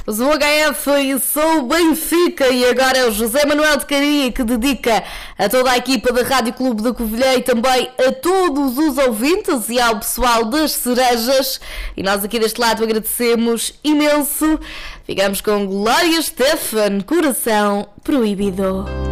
Sou HF e sou Benfica, e agora é o José Manuel de Caria que dedica a toda a equipa da Rádio Clube da Covilhã e também a todos os ouvintes e ao pessoal das Cerejas. E nós aqui deste lado agradecemos imenso. Ficamos com Glória Estefan, Coração Proibido.